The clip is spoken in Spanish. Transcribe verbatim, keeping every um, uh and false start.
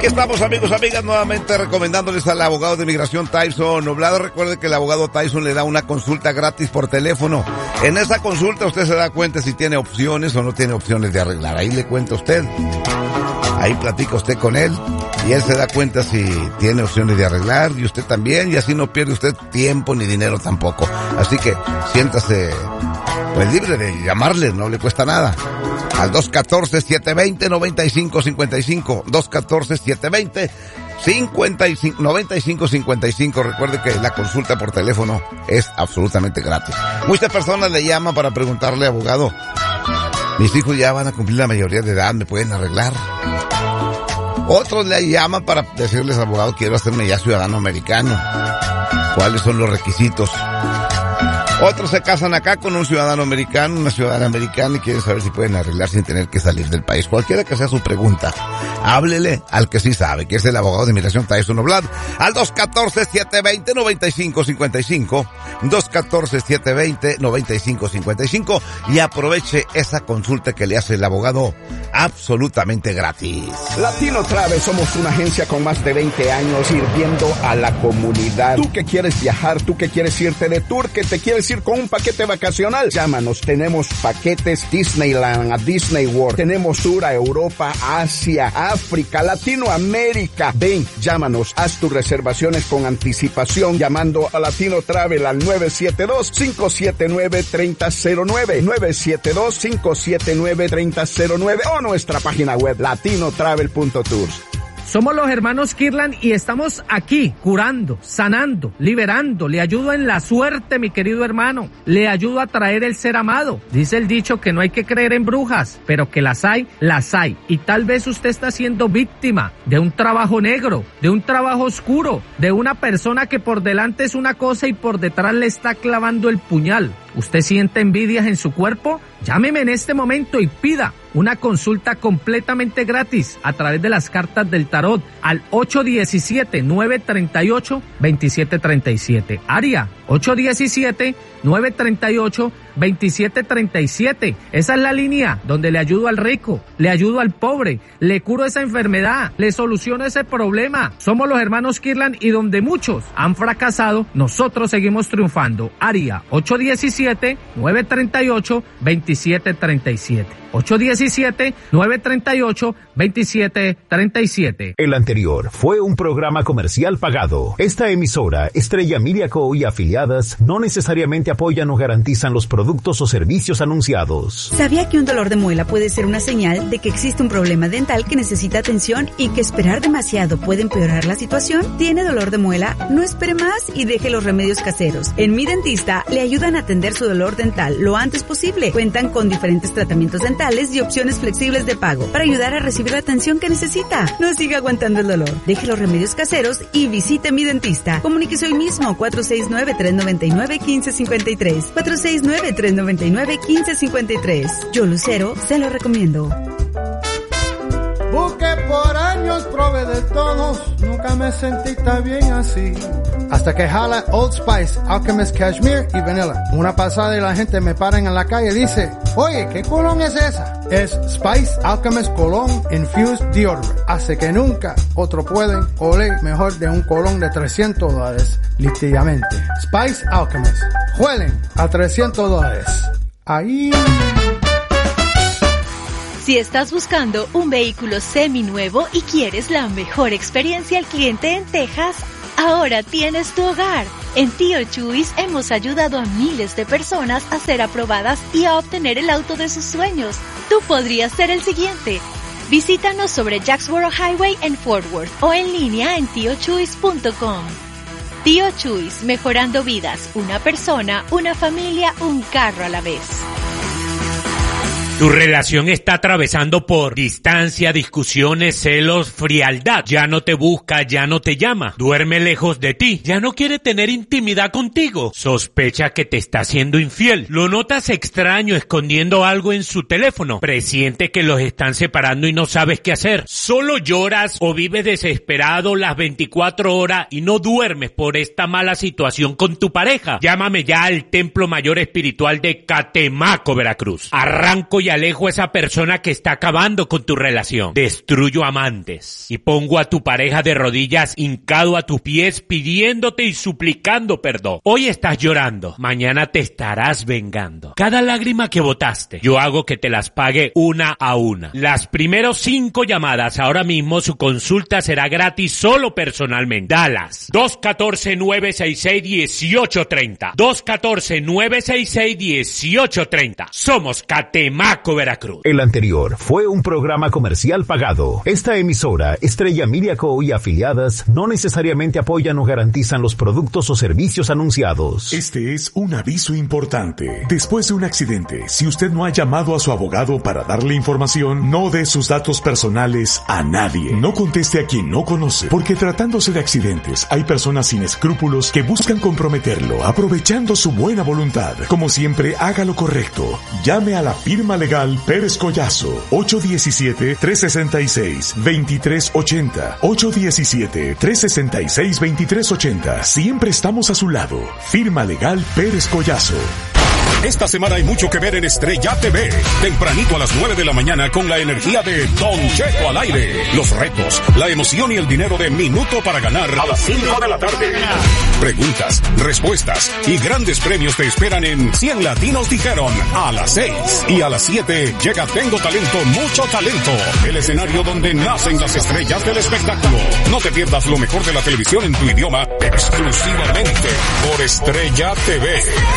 Aquí estamos, amigos, amigas, nuevamente recomendándoles al abogado de inmigración Tyson Noblado. Recuerde que el abogado Tyson le da una consulta gratis por teléfono. En esa consulta usted se da cuenta si tiene opciones o no tiene opciones de arreglar. Ahí le cuenta usted. Ahí platica usted con él y él se da cuenta si tiene opciones de arreglar y usted también, y así no pierde usted tiempo ni dinero tampoco. Así que siéntase pues libre de llamarle, no le cuesta nada. Al dos uno cuatro, siete dos cero, nueve cinco cinco cinco, dos uno cuatro, siete dos cero, nueve cinco cinco cinco. Recuerde que la consulta por teléfono es absolutamente gratis. Muchas personas le llaman para preguntarle, abogado, mis hijos ya van a cumplir la mayoría de edad, ¿me pueden arreglar? Otros le llaman para decirles, abogado, quiero hacerme ya ciudadano americano. ¿Cuáles son los requisitos? Otros se casan acá con un ciudadano americano, una ciudadana americana, y quieren saber si pueden arreglar sin tener que salir del país. Cualquiera que sea su pregunta, háblele al que sí sabe, que es el abogado de inmigración Tyson Noblado, al dos uno cuatro, siete dos cero, nueve cinco cinco cinco, dos uno cuatro, siete dos cero, nueve cinco cinco cinco, y aproveche esa consulta que le hace el abogado absolutamente gratis. Latino Travel, somos una agencia con más de veinte años sirviendo a la comunidad. Tú que quieres viajar, tú que quieres irte de tour, que te quieres ir con un paquete vacacional, llámanos. Tenemos paquetes Disneyland a Disney World, tenemos sur a Europa, Asia, África, Latinoamérica. Ven, llámanos, haz tus reservaciones con anticipación llamando a Latino Travel al nueve siete dos, cinco siete nueve, tres cero cero nueve, nueve siete dos, cinco siete nueve, tres cero cero nueve o nuestra página web latino travel punto tours. Somos los hermanos Kirlan y estamos aquí curando, sanando, liberando. Le ayudo en la suerte, mi querido hermano. Le ayudo a traer el ser amado. Dice el dicho que no hay que creer en brujas, pero que las hay, las hay. Y tal vez usted está siendo víctima de un trabajo negro, de un trabajo oscuro, de una persona que por delante es una cosa y por detrás le está clavando el puñal. ¿Usted siente envidias en su cuerpo? Llámeme en este momento y pida una consulta completamente gratis a través de las cartas del tarot al ocho uno siete, nueve tres ocho, dos siete tres siete. Área ocho uno siete, nueve tres ocho, dos siete tres siete. Esa es la línea donde le ayudo al rico, le ayudo al pobre, le curo esa enfermedad, le soluciono ese problema. Somos los hermanos Kirlan y donde muchos han fracasado, nosotros seguimos triunfando. Área ocho uno siete, nueve tres ocho, dos siete tres siete. ocho uno siete, nueve tres ocho, dos siete tres siete. El anterior fue un programa comercial pagado. Esta emisora, Estrella Media Co. y afiliadas, no necesariamente apoyan o garantizan los productos o servicios anunciados. ¿Sabía que un dolor de muela puede ser una señal de que existe un problema dental que necesita atención y que esperar demasiado puede empeorar la situación? ¿Tiene dolor de muela? No espere más y deje los remedios caseros. En Mi Dentista le ayudan a atender su dolor dental lo antes posible. Cuentan con diferentes tratamientos dentales y opciones flexibles de pago para ayudar a recibir la atención que necesita. No siga aguantando el dolor. Deje los remedios caseros y visite Mi Dentista. Comuníquese hoy mismo cuatro seis nueve, tres nueve nueve, uno cinco cinco tres. cuatro seis nueve, tres nueve nueve, uno cinco cinco tres. Yo, Lucero, se lo recomiendo. Busqué por años, probé de todos, nunca me sentí tan bien así. Hasta que jala Old Spice, Alchemist Cashmere y Vanilla. Una pasada y la gente me para en la calle y dice, oye, ¿qué colón es esa? Es Spice Alchemist Cologne Infused Deodorant. Hace que nunca otro pueden oler mejor de un colón de trescientos dólares, literalmente. Spice Alchemist. Huelen a trescientos dólares. Ahí... Si estás buscando un vehículo seminuevo y quieres la mejor experiencia al cliente en Texas, ahora tienes tu hogar. En Tío Chuis hemos ayudado a miles de personas a ser aprobadas y a obtener el auto de sus sueños. Tú podrías ser el siguiente. Visítanos sobre Jacksboro Highway en Fort Worth o en línea en tío chuis punto com. Tío Chuis, mejorando vidas, una persona, una familia, un carro a la vez. Tu relación está atravesando por distancia, discusiones, celos, frialdad. Ya no te busca, ya no te llama. Duerme lejos de ti. Ya no quiere tener intimidad contigo. Sospecha que te está siendo infiel. Lo notas extraño escondiendo algo en su teléfono. Presiente que los están separando y no sabes qué hacer. Solo lloras o vives desesperado las veinticuatro horas y no duermes por esta mala situación con tu pareja. Llámame ya al Templo Mayor Espiritual de Catemaco, Veracruz. Arranco y alejo a esa persona que está acabando con tu relación. Destruyo amantes y pongo a tu pareja de rodillas hincado a tus pies pidiéndote y suplicando perdón. Hoy estás llorando, mañana te estarás vengando. Cada lágrima que botaste, yo hago que te las pague una a una. Las primeros cinco llamadas ahora mismo su consulta será gratis solo personalmente. Dallas, dos uno cuatro, nueve seis seis, uno ocho tres cero. dos uno cuatro, nueve seis seis, uno ocho tres cero. Somos Catemaco, Veracruz. El anterior fue un programa comercial pagado. Esta emisora, Estrella Media Co. y afiliadas, no necesariamente apoyan o garantizan los productos o servicios anunciados. Este es un aviso importante. Después de un accidente, si usted no ha llamado a su abogado para darle información, no dé sus datos personales a nadie. No conteste a quien no conoce, porque tratándose de accidentes, hay personas sin escrúpulos que buscan comprometerlo, aprovechando su buena voluntad. Como siempre, haga lo correcto. Llame a la firma legal Pérez Collazo, ocho uno siete, tres seis seis, dos tres ocho cero, ocho uno siete, tres seis seis, dos tres ocho cero. Siempre estamos a su lado. Firma legal Pérez Collazo. Esta semana hay mucho que ver en Estrella T V. Tempranito a las nueve de la mañana con la energía de Don Cheto al aire. Los retos, la emoción y el dinero de Minuto para Ganar a las cinco de la tarde. Preguntas, respuestas y grandes premios te esperan en cien Latinos Dijeron a las seis. Y a las siete llega Tengo Talento, Mucho Talento. El escenario donde nacen las estrellas del espectáculo. No te pierdas lo mejor de la televisión en tu idioma exclusivamente por Estrella T V.